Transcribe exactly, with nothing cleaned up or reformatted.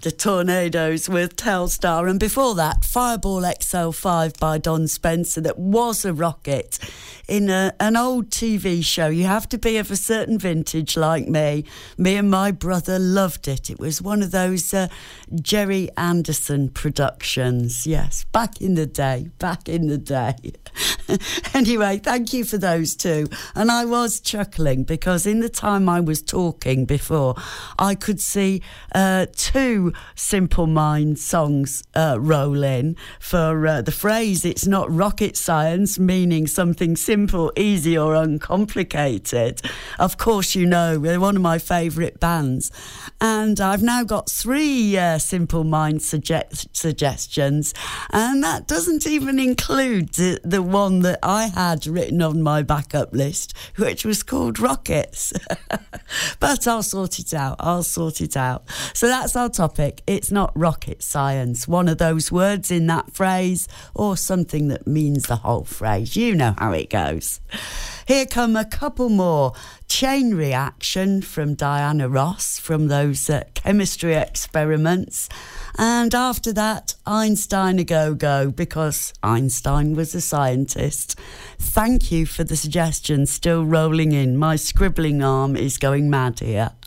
The Tornadoes with Telstar, and before that Fireball X L five by Don Spencer, that was a rocket in a, an old T V show. You have to be of a certain vintage like me. Me and my brother loved it. It was one of those uh, Jerry Anderson productions. Yes, back in the day, back in the day. Anyway, thank you for those two. And I was chuckling because in the time I was talking before, I could see uh, two Simple Minds songs uh, roll in for uh, the phrase "it's not rocket science," meaning something simple, easy or uncomplicated. Of course, you know, they're one of my favourite bands. And I've now got three uh, Simple Minds suge- suggestions, and that doesn't even include the, the one that I had written on my backup list, which was called Rockets. But I'll sort it out. I'll sort it out. So that's our topic. It's not rocket science. One of those words in that phrase, or something that means the whole phrase. You know how it goes. Here come a couple more. Chain Reaction from Diana Ross, from those uh, chemistry experiments. And after that, Einstein a Go-Go, because Einstein was a scientist. Thank you for the suggestions still rolling in. My scribbling arm is going mad here.